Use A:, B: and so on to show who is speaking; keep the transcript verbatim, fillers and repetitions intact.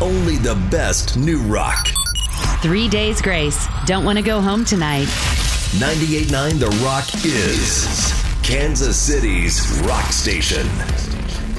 A: only the best new rock.
B: Three Days Grace. Don't want to go home tonight.
A: ninety-eight point nine The Rock is Kansas City's rock station.